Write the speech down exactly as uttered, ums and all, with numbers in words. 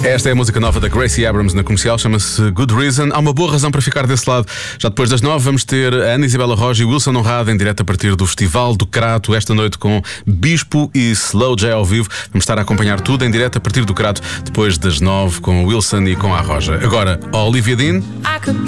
Esta é a música nova da Gracie Abrams na Comercial, chama-se Good Reason. Há uma boa razão para ficar desse lado. Já depois das nove vamos ter a Ana Isabela Roja e o Wilson Honrado em direto a partir do Festival do Crato, esta noite com Bispo e Slow J ao vivo. Vamos estar a acompanhar tudo em direto a partir do Crato, depois das nove com o Wilson e com a Roja. Agora, a Olivia Dean.